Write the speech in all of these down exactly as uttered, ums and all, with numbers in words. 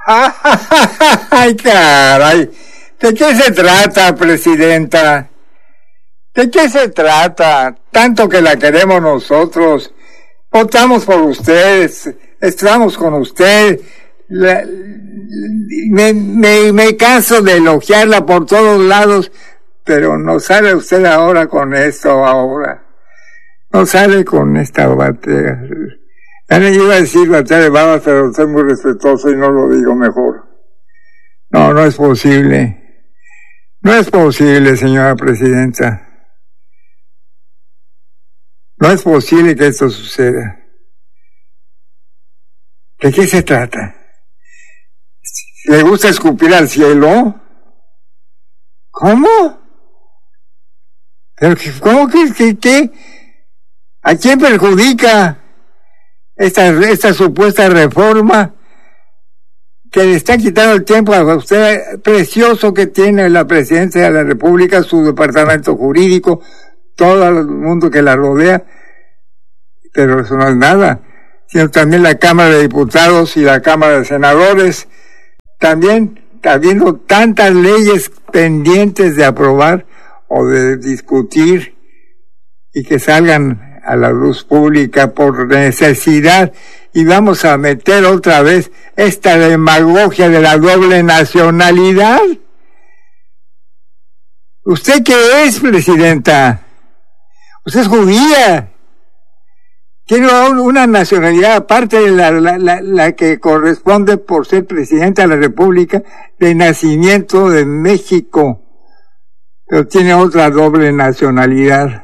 ¡Ay, caray! ¿De qué se trata, presidenta? ¿De qué se trata? Tanto que la queremos nosotros. Votamos por ustedes. Estamos con usted. La, me, me, me canso de elogiarla por todos lados, pero no sale usted ahora con esto ahora. No sale con esta batea. Ya le iba a decir batea de babas, pero soy muy respetuoso y no lo digo mejor. No, no es posible. No es posible, señora presidenta. No es posible que esto suceda. ¿De qué se trata? ¿Le gusta escupir al cielo? ¿Cómo? ¿Pero cómo que, que, que? ¿A quién perjudica esta, esta supuesta reforma que le está quitando el tiempo a usted precioso que tiene la presidencia de la República, su departamento jurídico, todo el mundo que la rodea? Pero eso no es nada, sino también la Cámara de Diputados y la Cámara de Senadores, también habiendo tantas leyes pendientes de aprobar o de discutir y que salgan a la luz pública por necesidad, y vamos a meter otra vez esta demagogia de la doble nacionalidad. ¿Usted qué es, presidenta? Usted es judía. Tiene una nacionalidad aparte de la, la, la, la que corresponde por ser presidenta de la República, de nacimiento de México, pero tiene otra doble nacionalidad.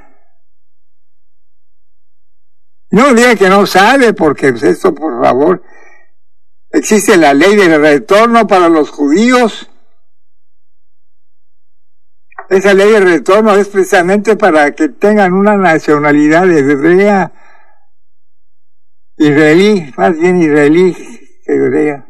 No diga que no sabe, porque esto, por favor, existe la ley de retorno para los judíos. Esa ley de retorno es precisamente para que tengan una nacionalidad hebrea, israelí, más bien israelí que hebrea.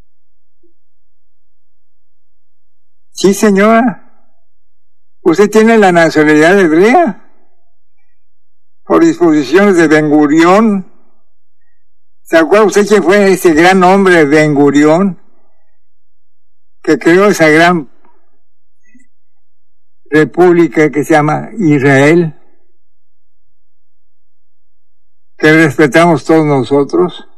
Sí, señora, usted tiene la nacionalidad hebrea por disposiciones de Ben Gurión. ¿Se acuerda usted quién fue ese gran hombre Ben Gurión que creó esa gran república que se llama Israel, que respetamos todos nosotros?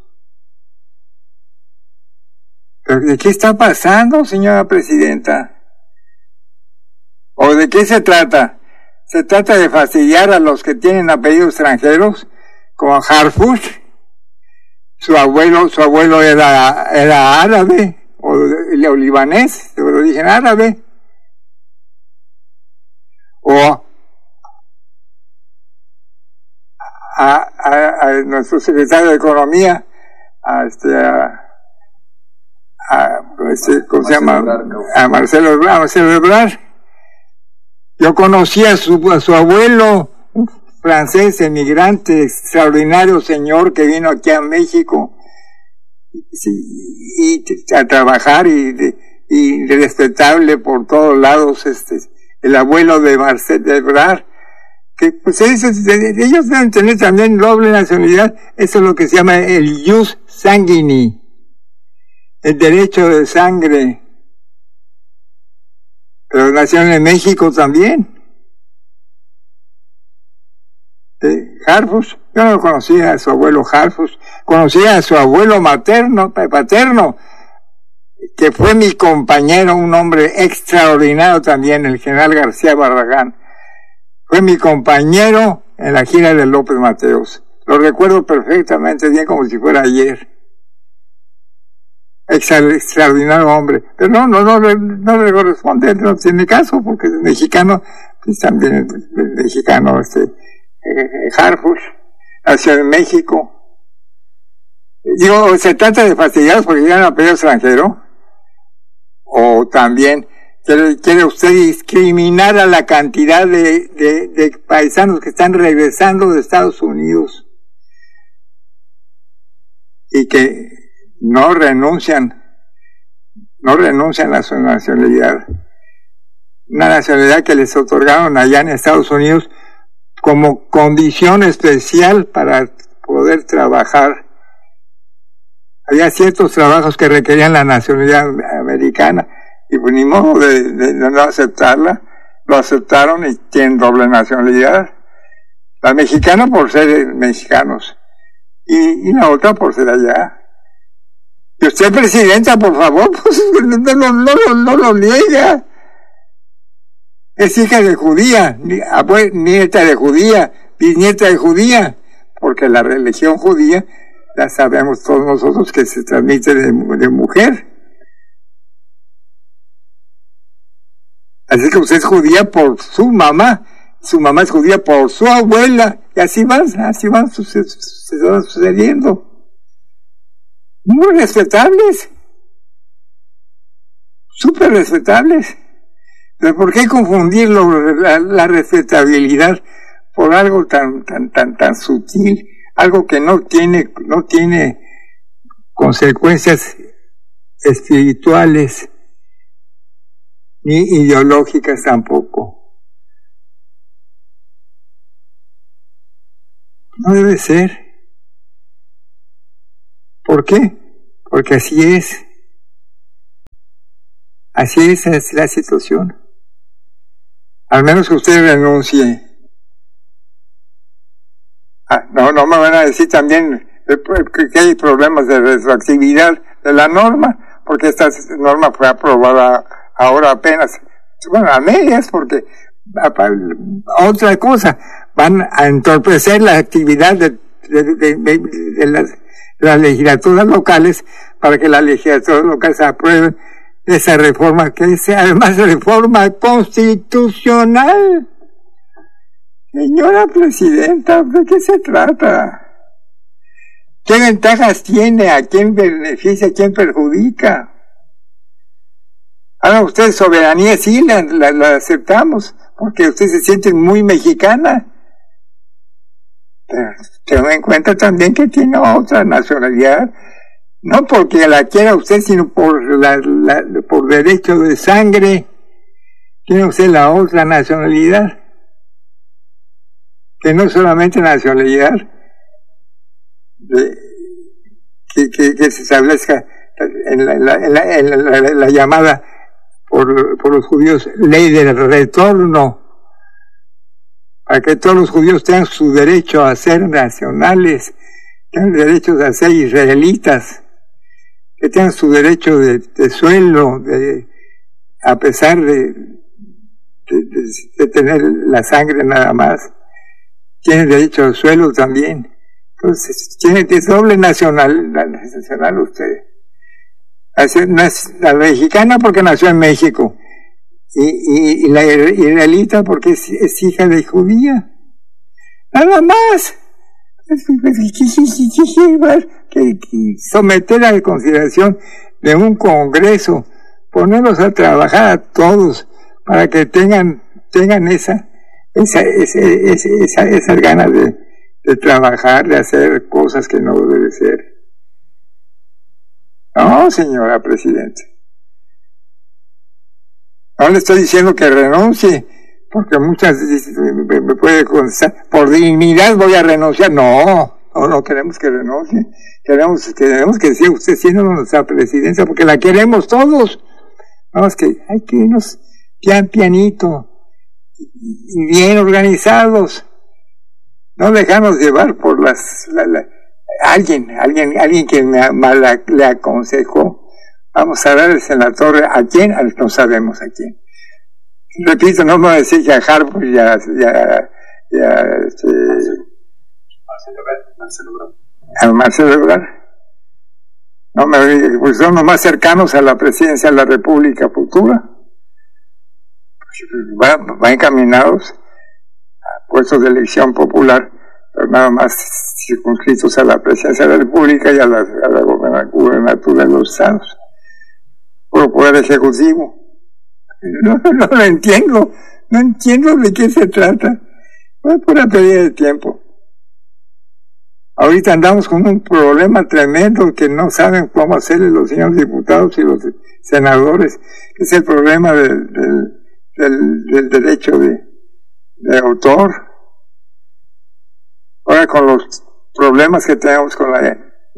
¿Pero de qué está pasando, señora presidenta? ¿O de qué se trata? ¿Se trata de fastidiar a los que tienen apellidos extranjeros, como Harfush? Su abuelo, su abuelo era, era árabe, o, o libanés, de origen árabe. O a, a, a nuestro secretario de Economía, a este, a, a, este ¿cómo se llama? A Marcelo Ebrard, a Marcelo Ebrard. Yo conocí a su, a su abuelo, un francés emigrante, extraordinario señor que vino aquí a México y, y a trabajar y, y respetable por todos lados, este, el abuelo de Marcelo Ebrard, que pues ellos, ellos deben tener también doble nacionalidad. Eso es lo que se llama el jus sanguini, el derecho de sangre. Pero nacieron en México también. Eh, Harfush, yo no conocía a su abuelo Harfush, conocía a su abuelo materno, paterno, que fue mi compañero, un hombre extraordinario también, el general García Barragán. Fue mi compañero en la gira de López Mateos. Lo recuerdo perfectamente bien, como si fuera ayer. Extraordinario hombre, pero no, no, no, no le corresponde, no tiene caso, porque es mexicano, pues también es mexicano, este, eh, Harfush, nació en México. Digo, ¿se trata de fastidiados porque llegan a apellido extranjero? O también, ¿quiere, quiere usted discriminar a la cantidad de, de, de paisanos que están regresando de Estados Unidos y que no renuncian, no renuncian a su nacionalidad, una nacionalidad que les otorgaron allá en Estados Unidos como condición especial para poder trabajar había ciertos trabajos que requerían la nacionalidad americana, y pues ni modo de, de, de no aceptarla, lo aceptaron y tienen doble nacionalidad. La mexicana por ser mexicanos, y, y la otra por ser allá. Y usted, presidenta, por favor, pues no, no, no, no, no lo niega. Es hija de judía, nieta de judía, bisnieta de judía, porque la religión judía, ya sabemos todos nosotros que se transmite de, de mujer. Así que usted es judía por su mamá, su mamá es judía por su abuela, y así van, así van sucediendo. Muy respetables, súper respetables. Pero ¿por qué confundirlo, la, la respetabilidad por algo tan, tan, tan, tan sutil, algo que no tiene, no tiene consecuencias espirituales ni ideológicas tampoco? No debe ser. ¿Por qué? Porque así es. Así es, es la situación. Al menos que usted renuncie. Ah, no, no me van a decir también que hay problemas de retroactividad de la norma, porque esta norma fue aprobada ahora apenas, bueno, a medias, porque otra cosa, van a entorpecer la actividad de, de, de, de, de las, las legislaturas locales, para que las legislaturas locales aprueben esa reforma, que es además reforma constitucional. Señora presidenta, ¿de qué se trata? ¿Qué ventajas tiene? ¿A quién beneficia? ¿A quién perjudica? Ahora usted, soberanía sí la, la, la aceptamos, porque usted se siente muy mexicana. Pero tenga en cuenta también que tiene otra nacionalidad. No porque la quiera usted, sino por la, la, por derecho de sangre. Tiene usted la otra nacionalidad. Que no solamente nacionalidad, de, que, que, que se establezca en la, en la, en la, en la, la, la llamada por, por los judíos ley del retorno, para que todos los judíos tengan su derecho a ser nacionales, tengan derecho a ser israelitas, que tengan su derecho de, de suelo, de, a pesar de, de, de, de tener la sangre nada más, tienen derecho al suelo también. Entonces, tiene doble nacional, la nacional usted. La mexicana porque nació en México, y, y, y la israelita porque es, es hija de judía. Nada más. Que, que someter a la consideración de un congreso, ponerlos a trabajar a todos para que tengan, tengan esa, esa, esa, esa, esa, esas ganas de, de trabajar, de hacer cosas que no debe ser. No, señora presidenta. No le estoy diciendo que renuncie, porque muchas me, me puede contestar, por dignidad voy a renunciar. No, no, no queremos que renuncie. Queremos, queremos que siga usted siendo nuestra presidencia, porque la queremos todos. Vamos, que hay que irnos pian pianito y bien organizados. No dejarnos llevar por las... La, la, alguien, alguien, alguien que me, me la, le aconsejó. Vamos a darles en la torre. ¿A quién? No sabemos a quién. Repito, no me voy a decir que a Harvard ya, ya, ya, este, Marcelo Ebrard. A Marcelo Ebrard. No me, pues son los más cercanos a la presidencia de la República futura. Van va encaminados a puestos de elección popular, pero nada más circunscritos a la presidencia de la República y a la, a la gobernatura de los estados. Por poder ejecutivo. No, no lo entiendo, no entiendo de qué se trata. Es pura pérdida de tiempo. Ahorita andamos con un problema tremendo que no saben cómo hacerle los señores diputados y los senadores, que es el problema del, del, del, del derecho de, de autor. Ahora con los problemas que tenemos con la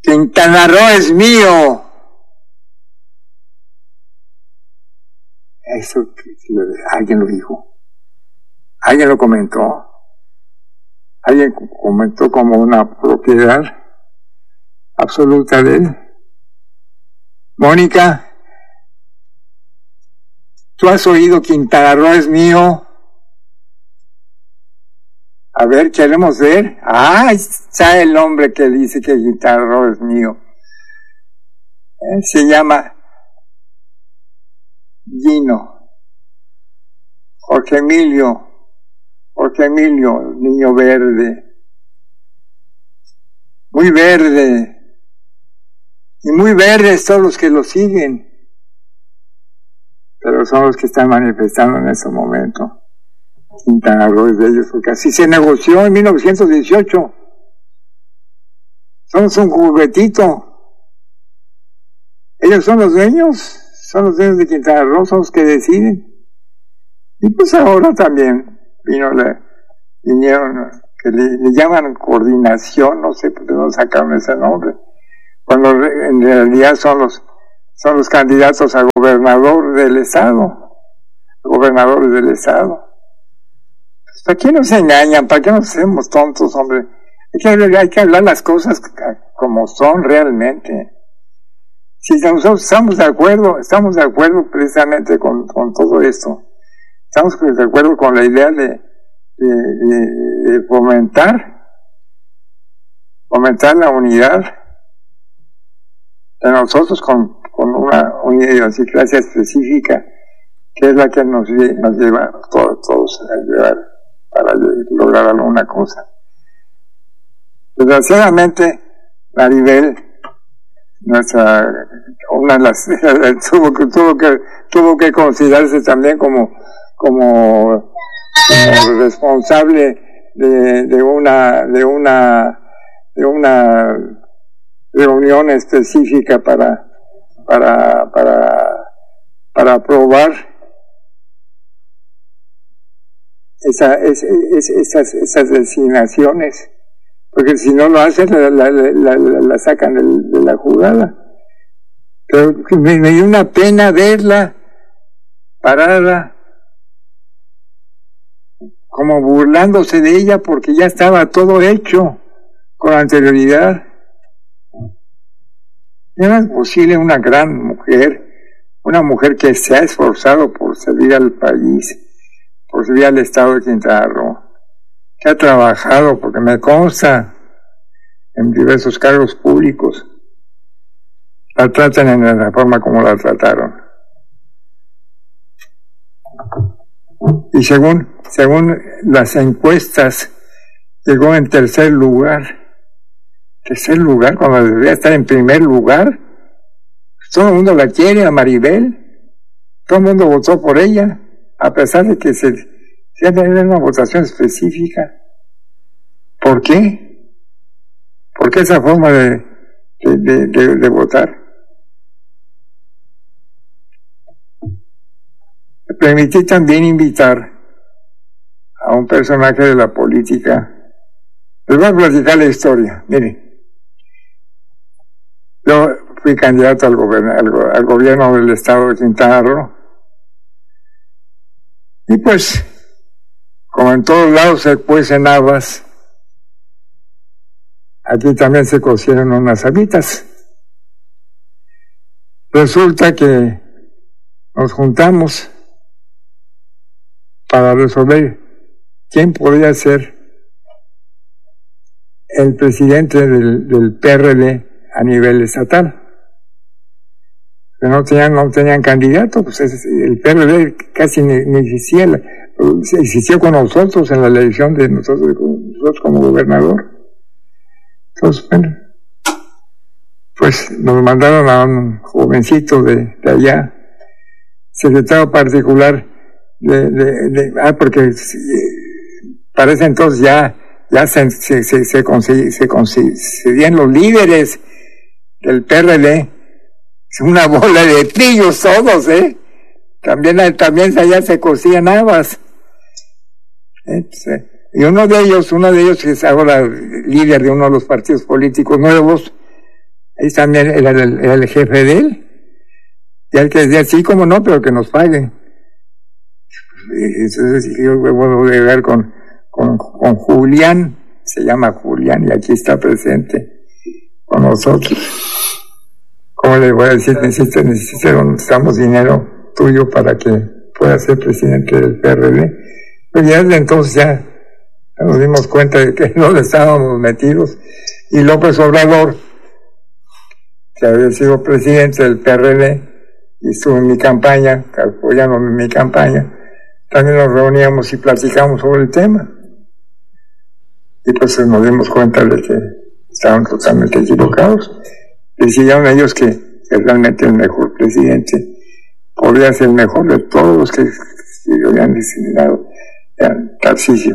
Quintana Roo es mío. Eso alguien lo dijo, alguien lo comentó, alguien comentó como una propiedad absoluta de él. Mónica, ¿tú has oído Quintana Roo es mío? A ver, queremos ver. Ah, está el hombre que dice que Quintana Roo es mío. Eh, se llama Gino. Jorge Emilio. Jorge Emilio, niño verde. Muy verde. Y muy verdes todos los que lo siguen. Pero son los que están manifestando en este momento. Quintana Roo es de ellos, porque así se negoció en mil novecientos dieciocho. Somos un juguetito. Ellos son los dueños, son los dueños de Quintana Roo, son los que deciden. Y pues ahora también vino la, vinieron, que le, le llaman coordinación, no sé por qué no sacaron ese nombre, cuando en realidad son los, son los candidatos a gobernador del estado, gobernadores del estado. ¿Para qué nos engañan? ¿Para qué nos hacemos tontos, hombre? Hay que, hay que hablar las cosas como son realmente. Si nosotros estamos de acuerdo, estamos de acuerdo precisamente con, con todo esto. Estamos de acuerdo con la idea de, de, de, de fomentar, fomentar la unidad de nosotros con, con una, una idiosincrasia específica, que es la que nos, nos lleva todos, todos a llevar para lograr alguna cosa. Desgraciadamente, Maribel, nuestra, una de las, tuvo que, tuvo que, tuvo que considerarse también como, como, como responsable de, de una, de una, de una reunión específica para, para, para, para aprobar Esa, es, es, esas, esas designaciones, porque si no lo hacen la, la, la, la, la sacan de, de la jugada. Pero me, me dio una pena verla parada como burlándose de ella porque ya estaba todo hecho con anterioridad. No es posible una gran mujer, una mujer que se ha esforzado por servir al país, por servir al estado de Quintana Roo, que ha trabajado, porque me consta, en diversos cargos públicos, la tratan en la forma como la trataron. Y según, según las encuestas, llegó en tercer lugar. Tercer lugar, cuando debería estar en primer lugar. Todo el mundo la quiere, a Maribel. Todo el mundo votó por ella, a pesar de que se, se ha tenido una votación específica. ¿Por qué? ¿Por qué esa forma de, de, de, de, de votar? Me permití también invitar a un personaje de la política. Les voy a platicar la historia. Miren, yo fui candidato al, gobern al, al gobierno del estado de Quintana Roo. Y pues, como en todos lados se cuecen habas, aquí también se cocieron unas habitas. Resulta que nos juntamos para resolver quién podría ser el presidente del, del P R D a nivel estatal. Que no tenían, no tenían candidato, pues es, el P R D casi ni, ni existía, existió con nosotros en la elección de nosotros, nosotros como gobernador. Entonces, bueno, pues nos mandaron a un jovencito de, de allá, secretario particular de, de, de ah, porque parece entonces ya ya se se se se conseguían los líderes del P R D, una bola de pillos todos, eh también también allá se cosían habas, ¿eh? Pues, y uno de ellos uno de ellos que es ahora líder de uno de los partidos políticos nuevos, Ahí también era el, era el jefe de él. Y él que decía, sí, como no, pero que nos paguen. Entonces yo vuelvo a llegar con, con, con Julián, se llama Julián, y aquí está presente con nosotros. ¿Cómo le voy a decir? Necesito, necesito, necesitamos dinero tuyo para que pueda ser presidente del P R D. Pues ya desde entonces ya nos dimos cuenta de que no estábamos metidos, y López Obrador, que había sido presidente del P R D y estuvo en mi campaña, apoyándome en mi campaña, también nos reuníamos y platicamos sobre el tema. Y pues nos dimos cuenta de que estaban totalmente equivocados. Decidieron ellos que, que realmente el mejor presidente podría ser el mejor de todos los que, que habían designado, eran Tarcisio.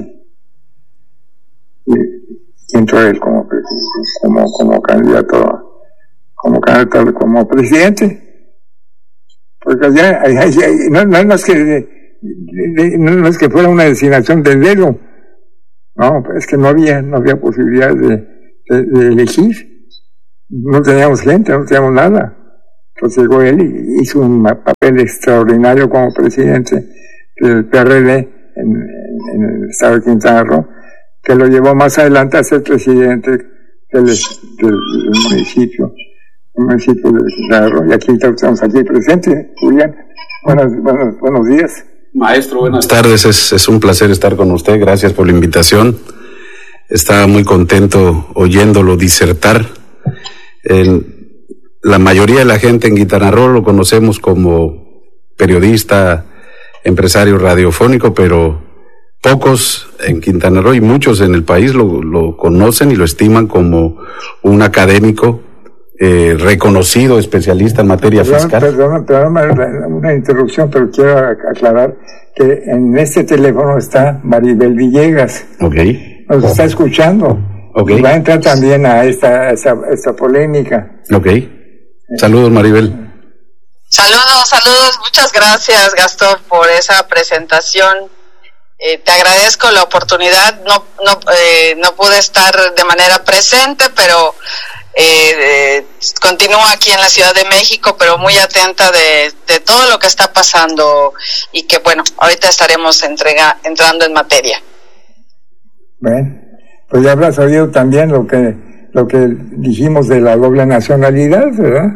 Y, y entró él como, como, como candidato, como candidato, como presidente. Porque ya, ya, ya no, no es más que de, de, no es que fuera una designación del dedo. No, es que no había, no había posibilidad de, de, de elegir. No teníamos gente, no teníamos nada. Entonces llegó él y hizo un papel extraordinario como presidente del P R D en, en el estado de Quintana Roo, que lo llevó más adelante a ser presidente del, del, del municipio, el municipio de Quintana Roo. Y aquí estamos aquí presente, Julián. Buenos, buenos, buenos días. Maestro, buenas tardes. Es, es un placer estar con usted. Gracias por la invitación. Estaba muy contento oyéndolo disertar. El, la mayoría de la gente en Quintana Roo lo conocemos como periodista, empresario radiofónico, pero pocos en Quintana Roo y muchos en el país lo, lo conocen y lo estiman como un académico eh, reconocido, especialista en materia perdón, fiscal. Perdón, perdón, una interrupción, pero quiero aclarar que en este teléfono está Maribel Villegas. Ok. Nos está escuchando. Okay. Y va a entrar también a esta, esta, esta polémica. Ok. Saludos, Maribel. Saludos, saludos. Muchas gracias, Gastón, por esa presentación. Eh, te agradezco la oportunidad. No, no, eh, no pude estar de manera presente, pero eh, eh, continúo aquí en la Ciudad de México, pero muy atenta de, de todo lo que está pasando y que, bueno, ahorita estaremos entrega, entrando en materia. Bueno. Pues ya habrás oído también lo que lo que dijimos de la doble nacionalidad, ¿verdad?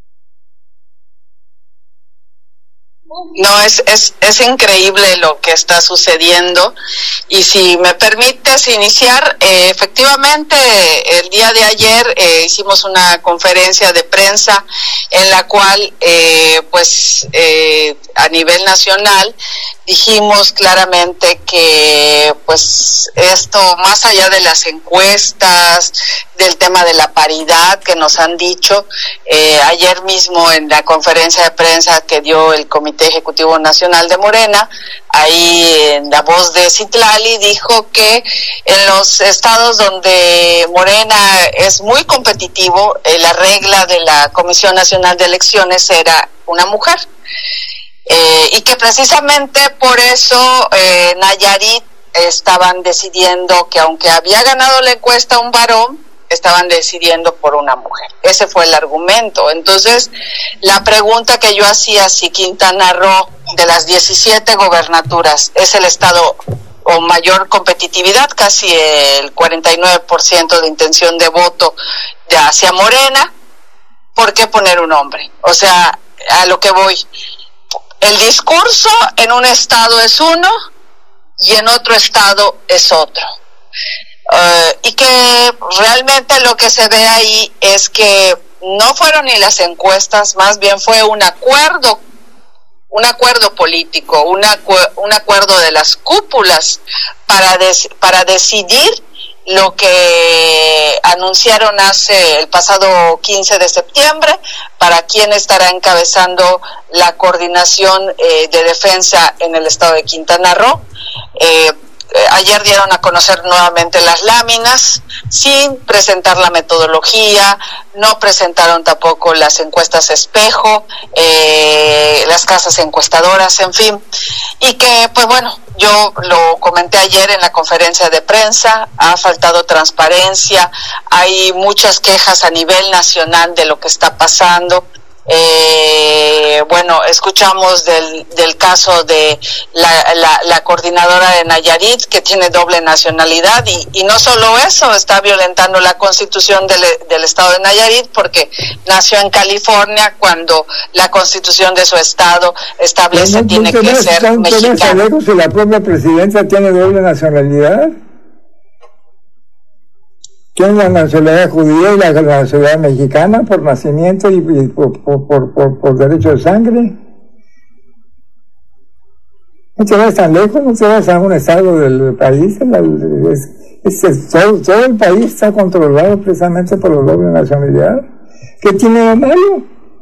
No, es, es, es increíble lo que está sucediendo, y si me permites iniciar, eh, efectivamente el día de ayer eh, hicimos una conferencia de prensa en la cual eh, pues eh, a nivel nacional dijimos claramente que pues esto, más allá de las encuestas, del tema de la paridad que nos han dicho, eh, ayer mismo en la conferencia de prensa que dio el Comité Ejecutivo Nacional de Morena, ahí en la voz de Citlali dijo que en los estados donde Morena es muy competitivo, eh, la regla de la Comisión Nacional de Elecciones era una mujer. Eh, y que precisamente por eso eh, Nayarit estaban decidiendo que aunque había ganado la encuesta un varón, estaban decidiendo por una mujer. Ese fue el argumento. Entonces, la pregunta que yo hacía, si Quintana Roo, de las diecisiete gobernaturas, es el estado con mayor competitividad, casi el cuarenta y nueve por ciento de intención de voto de hacia Morena, ¿por qué poner un hombre? O sea, a lo que voy, el discurso en un estado es uno y en otro estado es otro. Uh, y que realmente lo que se ve ahí es que no fueron ni las encuestas, más bien fue un acuerdo, un acuerdo político, un, acu- un acuerdo de las cúpulas para, des- para decidir lo que anunciaron hace el pasado quince de septiembre, para quién estará encabezando la coordinación eh, de defensa en el estado de Quintana Roo. Eh, Ayer dieron a conocer nuevamente las láminas, sin presentar la metodología, no presentaron tampoco las encuestas espejo, eh, las casas encuestadoras, en fin, y que, pues bueno, yo lo comenté ayer en la conferencia de prensa, ha faltado transparencia, hay muchas quejas a nivel nacional de lo que está pasando. Eh, bueno, escuchamos del, del caso de la, la, la coordinadora de Nayarit, que tiene doble nacionalidad, y, y no solo eso, está violentando la constitución del, del estado de Nayarit, porque nació en California cuando la constitución de su estado establece ¿No, tiene no, que ser mexicana. Si la propia presidenta tiene doble nacionalidad, tiene la nacionalidad judía y la nacionalidad mexicana por nacimiento y, y por, por, por, por, por derecho de sangre. No te vas tan lejos, no te vas a un estado del país. Es, es, es, todo, todo el país está controlado precisamente por la doble nacionalidad. ¿Qué tiene de malo?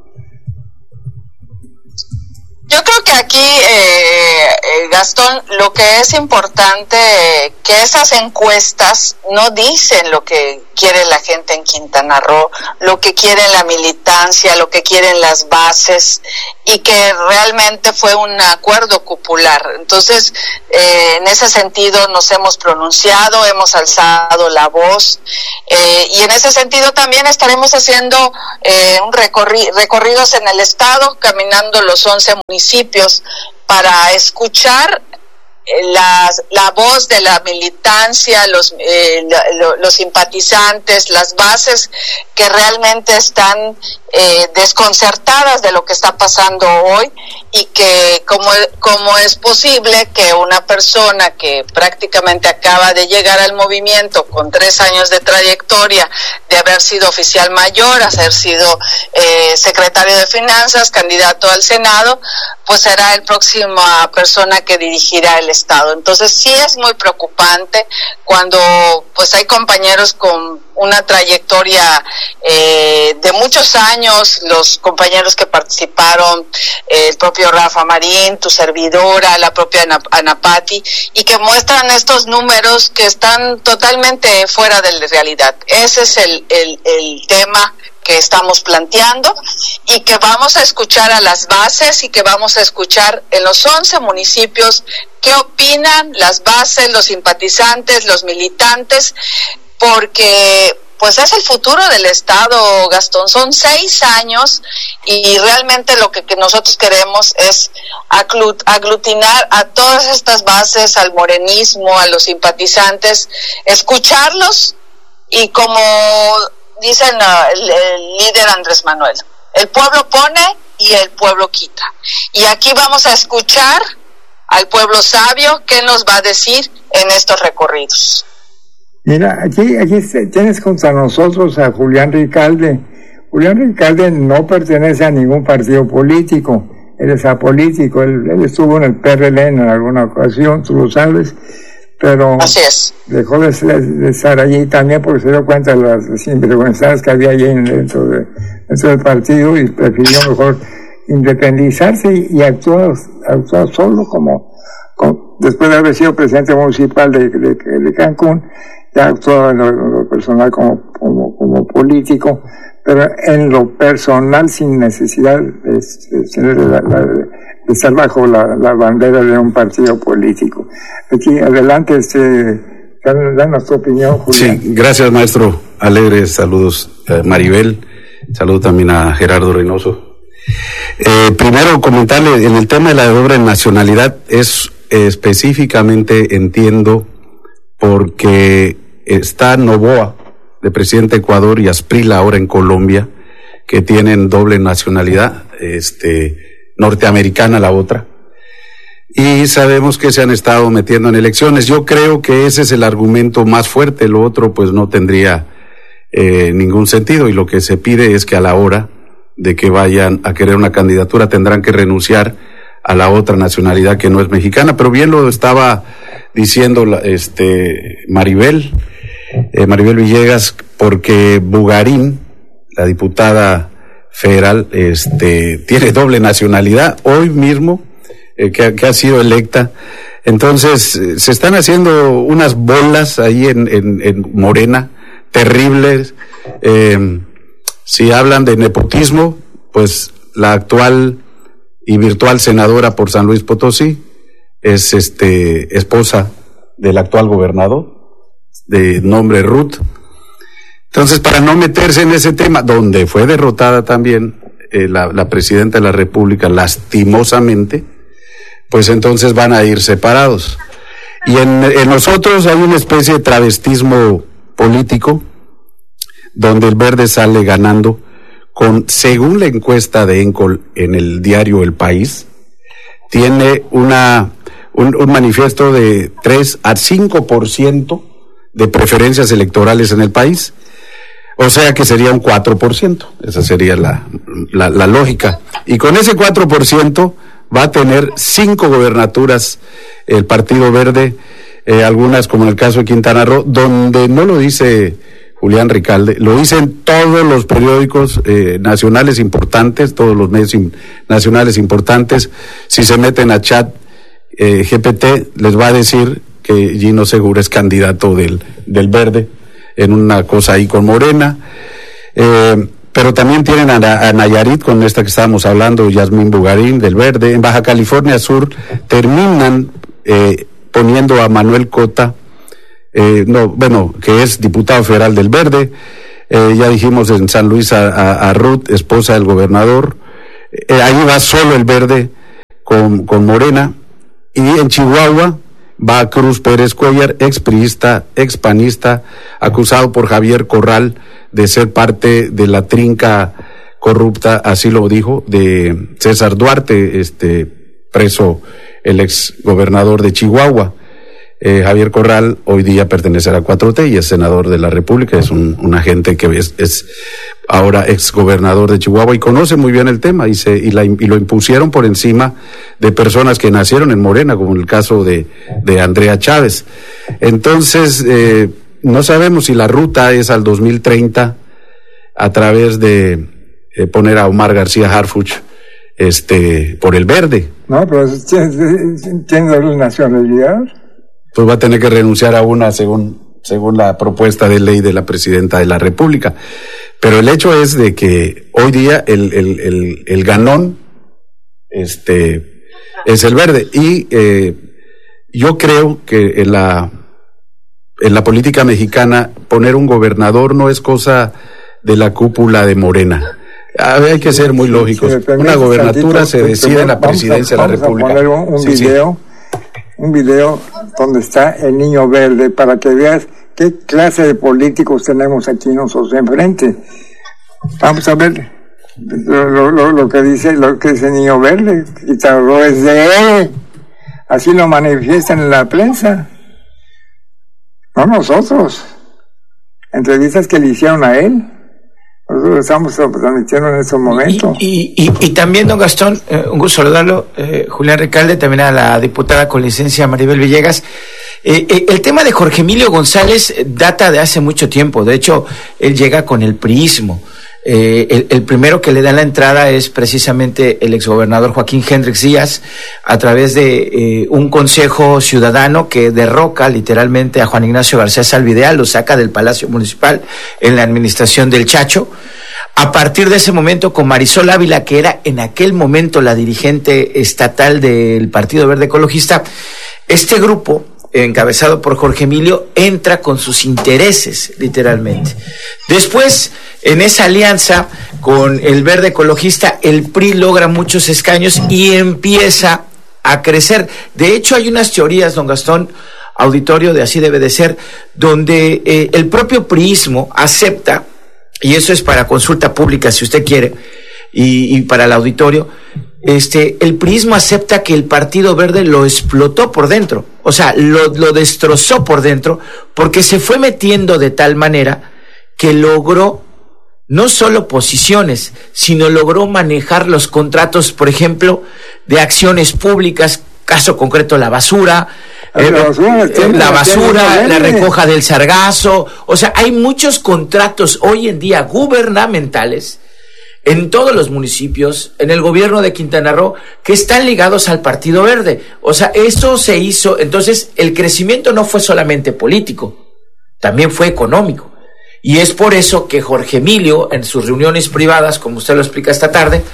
Yo creo que aquí, eh, eh, Gastón, lo que es importante, eh, que esas encuestas no dicen lo que quiere la gente en Quintana Roo, lo que quiere la militancia, lo que quieren las bases, y que realmente fue un acuerdo popular. Entonces, eh, en ese sentido nos hemos pronunciado, hemos alzado la voz, eh, y en ese sentido también estaremos haciendo eh, un recorri- recorridos en el estado, caminando los once municipios para escuchar La, la voz de la militancia, los, eh, lo, los simpatizantes, las bases que realmente están eh, desconcertadas de lo que está pasando hoy, y que cómo, cómo es posible que una persona que prácticamente acaba de llegar al movimiento con tres años de trayectoria, de haber sido oficial mayor, haber sido eh, secretario de Finanzas, candidato al Senado, pues será el próxima persona que dirigirá el Estado. Entonces sí es muy preocupante cuando pues hay compañeros con una trayectoria eh, de muchos años, los compañeros que participaron, eh, el propio Rafa Marín, tu servidora, la propia Ana, Ana Patti, y que muestran estos números que están totalmente fuera de la realidad. Ese es el, el, el tema que estamos planteando, y que vamos a escuchar a las bases, y que vamos a escuchar en los once municipios qué opinan las bases, los simpatizantes, los militantes, porque pues es el futuro del Estado, Gastón. Son seis años y realmente lo que, que nosotros queremos es aglutinar a todas estas bases, al morenismo, a los simpatizantes, escucharlos, y como dicen uh, el, el líder Andrés Manuel, el pueblo pone y el pueblo quita. Y aquí vamos a escuchar al pueblo sabio qué nos va a decir en estos recorridos. Mira, aquí, aquí tienes junto a nosotros a Julián Ricalde. Julián Ricalde no pertenece a ningún partido político, él es apolítico, él, él estuvo en el P R L en alguna ocasión, tú lo sabes, pero así es, dejó de, de estar allí también porque se dio cuenta de las sinvergüenzas que había allí dentro, de, dentro del partido, y prefirió mejor independizarse y, y actuar, actuar solo como, como, después de haber sido presidente municipal de, de, de Cancún, ya actuaba en lo, en lo personal como, como, como político, pero en lo personal sin necesidad de, de, de, de, de estar bajo la, la bandera de un partido político. Aquí, adelante, este, danos tu opinión, Julián. Sí, gracias, maestro Alegre. Saludos, eh, Maribel. Saludo también a Gerardo Reynoso. Eh, primero, comentarle, en el tema de la doble nacionalidad, es eh, específicamente, entiendo, porque está Noboa, de presidente de Ecuador, y Asprila ahora en Colombia, que tienen doble nacionalidad, este, norteamericana la otra. Y sabemos que se han estado metiendo en elecciones. Yo creo que ese es el argumento más fuerte, lo otro pues no tendría eh, ningún sentido, y lo que se pide es que a la hora de que vayan a querer una candidatura tendrán que renunciar a la otra nacionalidad que no es mexicana. Pero bien lo estaba diciendo la, este Maribel, eh, Maribel Villegas, porque Bugarín, la diputada federal, este tiene doble nacionalidad hoy mismo, eh, que, que ha sido electa. Entonces eh, se están haciendo unas bolas ahí en, en, en Morena terribles. Eh, si hablan de nepotismo, pues la actual y virtual senadora por San Luis Potosí, es este esposa del actual gobernador, de nombre Ruth. Entonces, para no meterse en ese tema, donde fue derrotada también eh, la, la presidenta de la República, lastimosamente, pues entonces van a ir separados. Y en, en nosotros hay una especie de travestismo político, donde el Verde sale ganando con, según la encuesta de Encol en el diario El País, tiene una un, un manifiesto de tres a cinco por ciento de preferencias electorales en el país, o sea que sería un cuatro por ciento, esa sería la, la, la lógica, y con ese cuatro por ciento va a tener cinco gobernaturas el Partido Verde, eh, algunas como en el caso de Quintana Roo, donde no lo dice Julián Ricalde, lo dicen todos los periódicos eh, nacionales importantes, todos los medios in, nacionales importantes. Si se meten a chat eh, G P T, les va a decir que Gino Segura es candidato del, del Verde, en una cosa ahí con Morena. Eh, pero también tienen a, a Nayarit, con esta que estábamos hablando, Yasmín Bugarín, del Verde. En Baja California Sur terminan eh, poniendo a Manuel Cota, eh, no, bueno, que es diputado federal del Verde. Eh, ya dijimos en San Luis a, a, a Ruth, esposa del gobernador. Eh, ahí va solo el Verde con, con Morena. Y en Chihuahua va Cruz Pérez Cuellar, expriista, expanista, acusado por Javier Corral de ser parte de la trinca corrupta, así lo dijo, de César Duarte, este preso, el ex gobernador de Chihuahua. Eh, Javier Corral hoy día pertenece a la cuatro T y es senador de la República, es un, un agente que es, es ahora ex gobernador de Chihuahua y conoce muy bien el tema y, se, y, la, y lo impusieron por encima de personas que nacieron en Morena, como en el caso de, de Andrea Chávez. Entonces, eh, no sabemos si la ruta es al dos mil treinta a través de eh, poner a Omar García Harfuch este, por el Verde. No, pero tiene doble nacionalidad. Pues va a tener que renunciar a una según según la propuesta de ley de la presidenta de la República. Pero el hecho es de que hoy día el el el, el ganón este es el Verde y eh, yo creo que en la en la política mexicana poner un gobernador no es cosa de la cúpula de Morena. Hay que ser muy lógicos. Si una gobernatura tantito, se decide en la presidencia a, de la República. Vamos a poner un, un sí, video. Sí. Un video donde está el niño verde para que veas qué clase de políticos tenemos aquí nosotros enfrente. Vamos a ver lo, lo, lo que dice lo que dice el niño verde. Quintana es de él. Así lo manifiestan en la prensa. No nosotros. Entrevistas que le hicieron a él. Nosotros estamos transmitiendo en estos momentos. Y, y, y, y también, don Gastón, eh, un gusto saludarlo, eh, Julián Ricalde, también a la diputada con licencia Maribel Villegas. Eh, eh, el tema de Jorge Emilio González data de hace mucho tiempo. De hecho, él llega con el priismo. Eh, el, el primero que le da la entrada es precisamente el exgobernador Joaquín Hendrix Díaz, a través de eh, un consejo ciudadano que derroca literalmente a Juan Ignacio García Salvidea, lo saca del Palacio Municipal en la administración del Chacho. A partir de ese momento, con Marisol Ávila, que era en aquel momento la dirigente estatal del Partido Verde Ecologista, este grupo, encabezado por Jorge Emilio, entra con sus intereses, literalmente. Después, en esa alianza con el Verde Ecologista, el P R I logra muchos escaños y empieza a crecer. De hecho, hay unas teorías, don Gastón, auditorio de Así Debe de Ser, donde eh, el propio priismo acepta, y eso es para consulta pública si usted quiere, y, y para el auditorio, este, el priismo acepta que el Partido Verde lo explotó por dentro, o sea, lo, lo destrozó por dentro, porque se fue metiendo de tal manera que logró no solo posiciones, sino logró manejar los contratos, por ejemplo, de acciones públicas, caso concreto la basura, eh, la basura, eh, la, basura la recoja del sargazo, o sea, hay muchos contratos hoy en día gubernamentales en todos los municipios, en el gobierno de Quintana Roo, que están ligados al Partido Verde. O sea, eso se hizo, entonces el crecimiento no fue solamente político, también fue económico. Y es por eso que Jorge Emilio, en sus reuniones privadas, como usted lo explica esta tarde,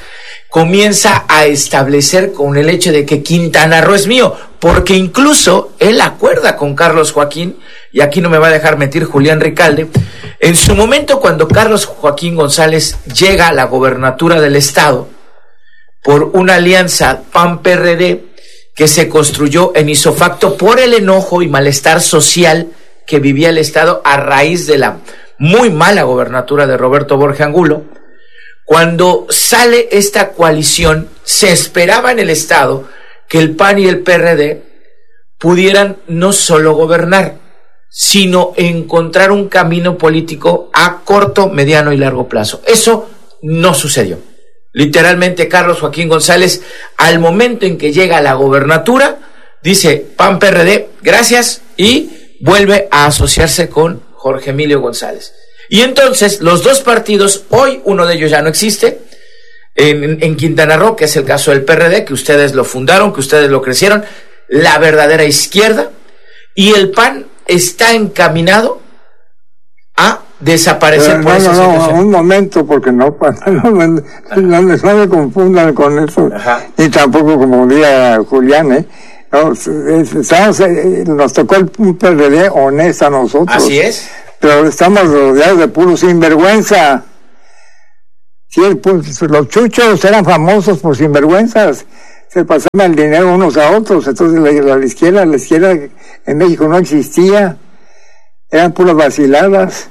comienza a establecer con el hecho de que Quintana Roo es mío, porque incluso él acuerda con Carlos Joaquín, y aquí no me va a dejar mentir Julián Ricalde, en su momento cuando Carlos Joaquín González llega a la gobernatura del estado, por una alianza P A N-P R D que se construyó en isofacto por el enojo y malestar social que vivía el estado a raíz de la muy mala gobernatura de Roberto Borges Angulo. Cuando sale esta coalición, se esperaba en el estado que el P A N y el P R D pudieran no solo gobernar, sino encontrar un camino político a corto, mediano y largo plazo. Eso no sucedió. Literalmente Carlos Joaquín González, al momento en que llega a la gobernatura, dice P A N-P R D, gracias, y vuelve a asociarse con Jorge Emilio González. Y entonces los dos partidos, hoy uno de ellos ya no existe, en, en Quintana Roo, que es el caso del P R D, que ustedes lo fundaron, que ustedes lo crecieron, la verdadera izquierda, y el P A N está encaminado a desaparecer. Pero por no, esa no, situación. no, un momento, porque no, no, me, no, me, no me confundan con eso, Ajá. ni tampoco como diría Julián, ¿eh? No, estamos, eh, nos tocó el P R D honesta a nosotros. Así es. Pero estamos rodeados de puro sinvergüenza. Sí, el, los chuchos eran famosos por sinvergüenzas. Se pasaban el dinero unos a otros. Entonces la, la izquierda, la izquierda en México no existía. Eran puras vaciladas.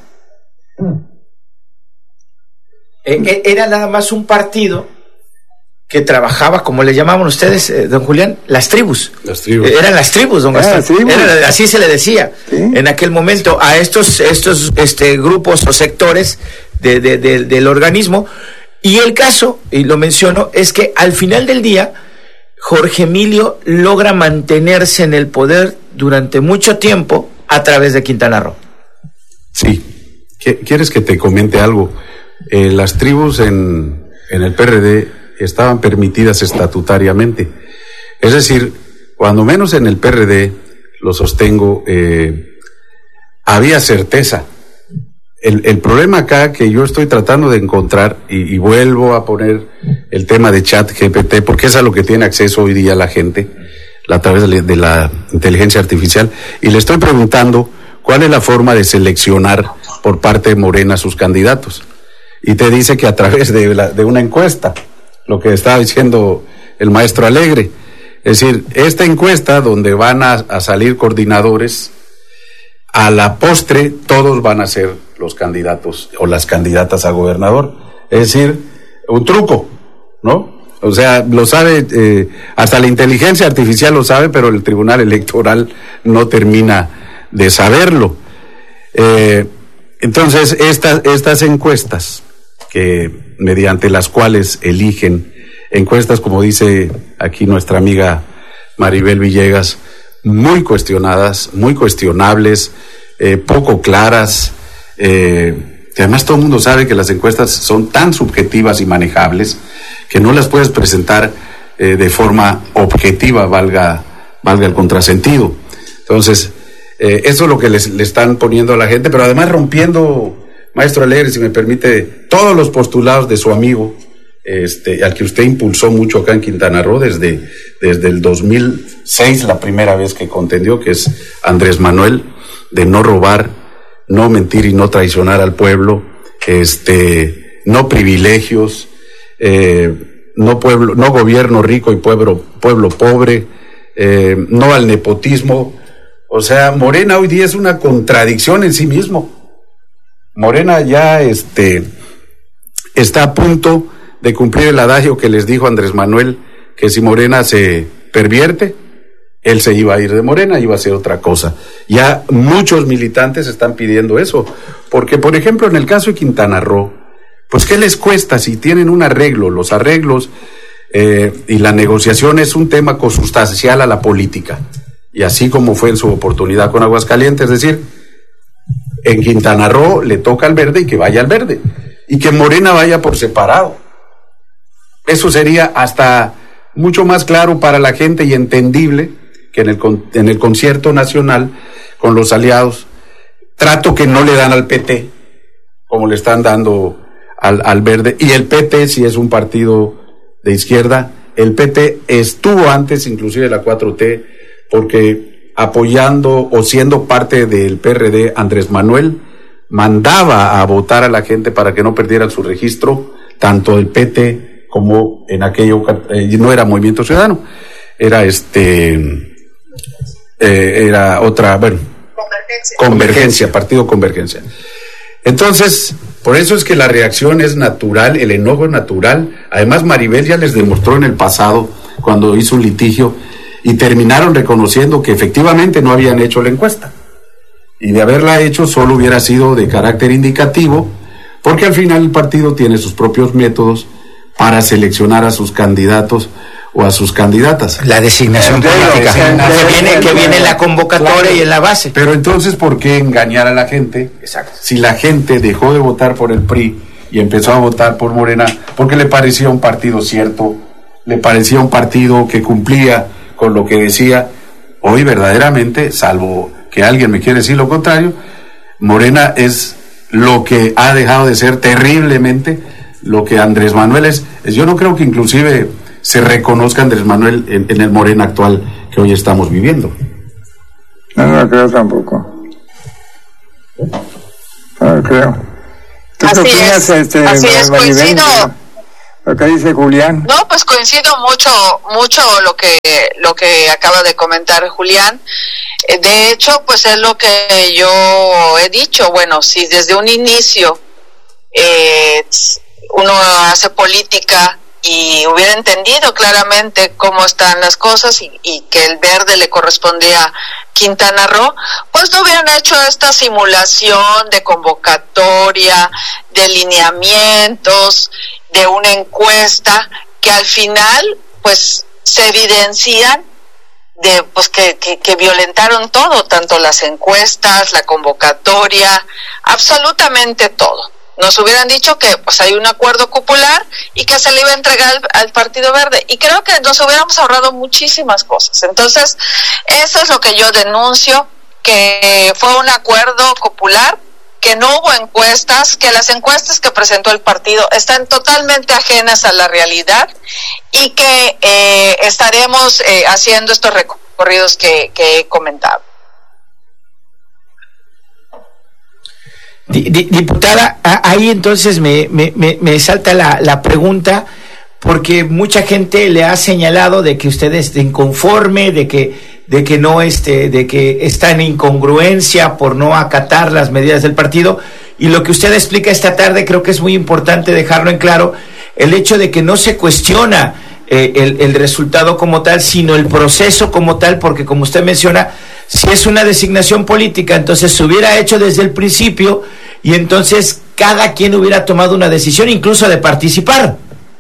Eh, era nada más un partido que trabajaba, como le llamaban ustedes, eh, don Julián, las tribus. Las tribus. Eh, eran las tribus, don Gastón. Las tribus. Era, así se le decía ¿Sí? en aquel momento a estos, estos este, grupos o sectores de, de, de, del organismo. Y el caso, y lo menciono, es que al final del día, Jorge Emilio logra mantenerse en el poder durante mucho tiempo a través de Quintana Roo. Sí. ¿Quieres que te comente algo? Eh, las tribus en, en el P R D estaban permitidas estatutariamente. Es decir, cuando menos en el P R D, lo sostengo, eh, había certeza. El, el problema acá que yo estoy tratando de encontrar, y, y vuelvo a poner el tema de Chat G P T, porque es a lo que tiene acceso hoy día la gente, a través de, de la inteligencia artificial, y le estoy preguntando cuál es la forma de seleccionar por parte de Morena sus candidatos. Y te dice que a través de, la, de una encuesta, lo que estaba diciendo el maestro Alegre. Es decir, esta encuesta donde van a, a salir coordinadores, a la postre todos van a ser los candidatos o las candidatas a gobernador. Es decir, un truco, ¿no? O sea, lo sabe, eh, hasta la inteligencia artificial lo sabe, pero el Tribunal Electoral no termina de saberlo. Eh, entonces, estas, estas encuestas, que mediante las cuales eligen, encuestas, como dice aquí nuestra amiga Maribel Villegas, muy cuestionadas, muy cuestionables, eh, poco claras, eh, que además todo el mundo sabe que las encuestas son tan subjetivas y manejables que no las puedes presentar eh, de forma objetiva, valga, valga el contrasentido. Entonces, eh, eso es lo que les, le están poniendo a la gente, pero además rompiendo, maestro Alegre, si me permite, todos los postulados de su amigo, este, al que usted impulsó mucho acá en Quintana Roo desde, desde el dos mil seis, la primera vez que contendió, que es Andrés Manuel, de no robar, no mentir y no traicionar al pueblo, este, no privilegios, eh, no pueblo, no gobierno rico y pueblo, pueblo pobre, eh, no al nepotismo. O sea, Morena hoy día es una contradicción en sí mismo. Morena ya este, está a punto de cumplir el adagio que les dijo Andrés Manuel, que si Morena se pervierte, él se iba a ir de Morena, iba a hacer otra cosa. Ya muchos militantes están pidiendo eso, porque por ejemplo en el caso de Quintana Roo, pues ¿qué les cuesta si tienen un arreglo? Los arreglos eh, y la negociación es un tema consustancial a la política, y así como fue en su oportunidad con Aguascalientes, es decir, en Quintana Roo le toca al verde y que vaya al verde, y que Morena vaya por separado. Eso sería hasta mucho más claro para la gente y entendible que en el, en el concierto nacional con los aliados, trato que no le dan al P T, como le están dando al, al verde, y el P T, si es un partido de de izquierda. El P T estuvo antes inclusive de la cuatro T, porque apoyando o siendo parte del P R D, Andrés Manuel mandaba a votar a la gente para que no perdieran su registro, tanto el P T como en aquello, eh, no era Movimiento Ciudadano, era este, eh, era otra, bueno, Convergencia. Convergencia, Partido Convergencia. Entonces, por eso es que la reacción es natural, el enojo es natural. Además, Maribel ya les demostró en el pasado, cuando hizo un litigio, y terminaron reconociendo que efectivamente no habían hecho la encuesta. Y de haberla hecho solo hubiera sido de carácter indicativo, porque al final el partido tiene sus propios métodos para seleccionar a sus candidatos o a sus candidatas. La designación política, que viene, que viene en la convocatoria, claro, y en la base. Pero entonces, ¿por qué engañar a la gente? Exacto. Si la gente dejó de votar por el P R I y empezó a votar por Morena, porque le parecía un partido cierto, le parecía un partido que cumplía con lo que decía. Hoy verdaderamente, salvo que alguien me quiere decir lo contrario, Morena es lo que ha dejado de ser terriblemente lo que Andrés Manuel es. Yo no creo que inclusive se reconozca Andrés Manuel en, en el Morena actual que hoy estamos viviendo. No, no creo tampoco. No creo. ¿Tú así qué opinas, es, este, así es, coincido. Lo que dice Julián. No, pues coincido mucho, mucho lo que, lo que acaba de comentar Julián. De hecho, pues es lo que yo he dicho. Bueno, si desde un inicio eh, uno hace política y hubiera entendido claramente cómo están las cosas y, y que el verde le correspondía a Quintana Roo, pues no hubieran hecho esta simulación de convocatoria, de lineamientos, de una encuesta que al final pues se evidencian de pues que, que, que violentaron todo, tanto las encuestas, la convocatoria, absolutamente todo. Nos hubieran dicho que pues hay un acuerdo popular y que se le iba a entregar al, al Partido Verde, y creo que nos hubiéramos ahorrado muchísimas cosas. Entonces, eso es lo que yo denuncio, que fue un acuerdo popular, que no hubo encuestas, que las encuestas que presentó el partido están totalmente ajenas a la realidad, y que eh, estaremos eh, haciendo estos recorridos que, que he comentado. Diputada, ahí entonces me, me, me salta la, la pregunta, porque mucha gente le ha señalado de que usted es inconforme, de que de que no este, de que está en incongruencia por no acatar las medidas del partido, y lo que usted explica esta tarde creo que es muy importante dejarlo en claro, el hecho de que no se cuestiona eh, el, el resultado como tal, sino el proceso como tal, porque como usted menciona, si es una designación política, entonces se hubiera hecho desde el principio, y entonces cada quien hubiera tomado una decisión incluso de participar.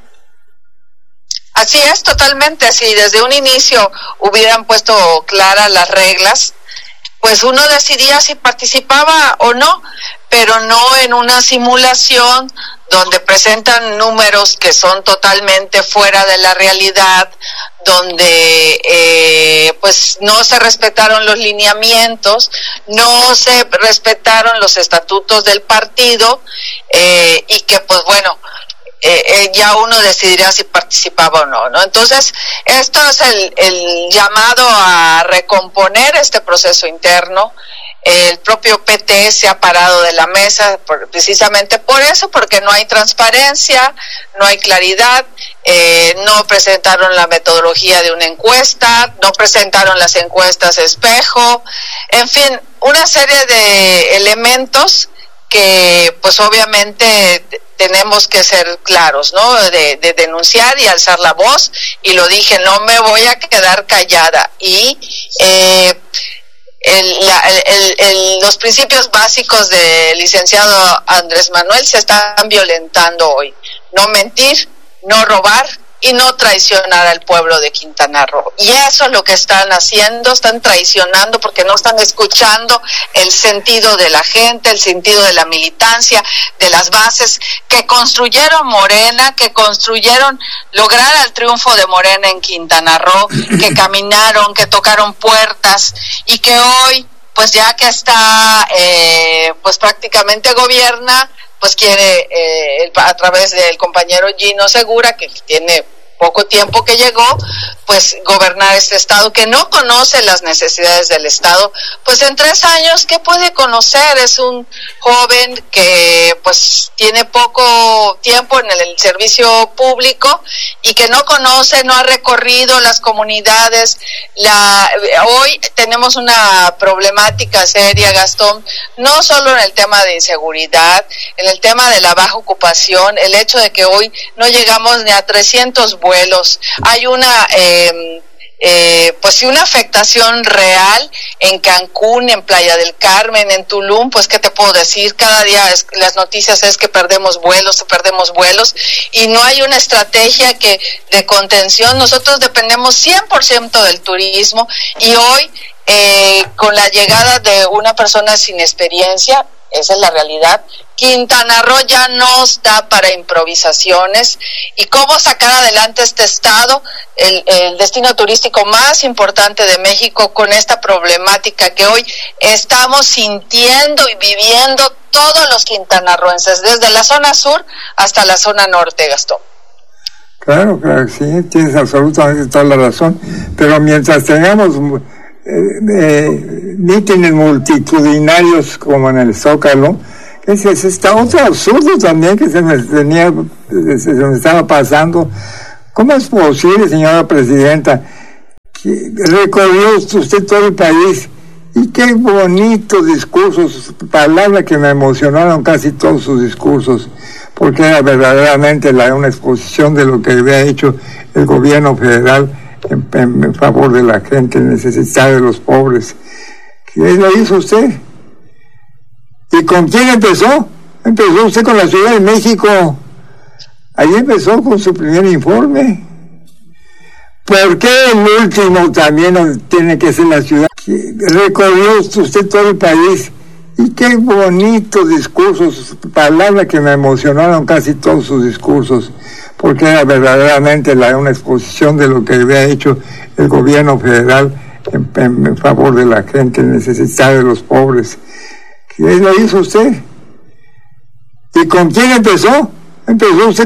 Así es, totalmente. Si desde un inicio hubieran puesto claras las reglas, pues uno decidía si participaba o no, pero no en una simulación donde presentan números que son totalmente fuera de la realidad, donde eh, pues no se respetaron los lineamientos, no se respetaron los estatutos del partido, eh, y que pues bueno, Eh, eh, ya uno decidirá si participaba o no, ¿no? Entonces, esto es el, el llamado a recomponer este proceso interno. El propio P T se ha parado de la mesa por, precisamente por eso, porque no hay transparencia, no hay claridad, eh, no presentaron la metodología de una encuesta, no presentaron las encuestas espejo, en fin, una serie de elementos que pues obviamente tenemos que ser claros, ¿no? De, de denunciar y alzar la voz, y lo dije, no me voy a quedar callada. Y eh, el, la, el, el, los principios básicos del licenciado Andrés Manuel se están violentando hoy. No mentir, no robar y no traicionar al pueblo de Quintana Roo. Y eso es lo que están haciendo, están traicionando porque no están escuchando el sentido de la gente, el sentido de la militancia, de las bases que construyeron Morena, que construyeron lograr el triunfo de Morena en Quintana Roo, que caminaron, que tocaron puertas, y que hoy, pues ya que está, eh, pues prácticamente gobierna, pues quiere, eh, a través del compañero Gino Segura, que tiene poco tiempo que llegó, pues gobernar este estado, que no conoce las necesidades del estado, pues en tres años, ¿qué puede conocer? Es un joven que pues tiene poco tiempo en el, el servicio público y que no conoce, no ha recorrido las comunidades. La, hoy tenemos una problemática seria, Gastón, no solo en el tema de inseguridad, en el tema de la baja ocupación, el hecho de que hoy no llegamos ni a trescientos vuelos, hay una eh, eh, pues sí, una afectación real en Cancún, en Playa del Carmen, en Tulum. Pues qué te puedo decir, cada día es, las noticias es que perdemos vuelos, perdemos vuelos, y no hay una estrategia que de contención. Nosotros dependemos cien por ciento del turismo, y hoy eh, con la llegada de una persona sin experiencia, esa es la realidad, Quintana Roo ya nos da para improvisaciones. Y cómo sacar adelante este estado, el, el destino turístico más importante de México, con esta problemática que hoy estamos sintiendo y viviendo todos los quintanarroenses, desde la zona sur hasta la zona norte, Gastón. Claro, claro, sí, tienes absolutamente toda la razón, pero mientras tengamos eh, eh, mítines multitudinarios como en el Zócalo, ese es está otro absurdo también que se me tenía, se me estaba pasando. ¿Cómo es posible, señora presidenta, que recorrió usted todo el país y qué bonitos discursos, palabras que me emocionaron casi todos sus discursos, porque era verdaderamente la, una exposición de lo que había hecho el gobierno federal en, en, en favor de la gente necesitada, de los pobres? ¿Qué lo hizo usted? ¿Y con quién empezó? Empezó usted con la Ciudad de México. Ahí empezó con su primer informe. ¿Por qué el último también tiene que ser la ciudad? Recorrió usted todo el país y qué bonitos discursos, palabras que me emocionaron casi todos sus discursos, porque era verdaderamente la, una exposición de lo que había hecho el gobierno federal en, en, en favor de la gente necesitada, de los pobres. ¿Qué lo hizo usted? ¿Y con quién empezó? Empezó usted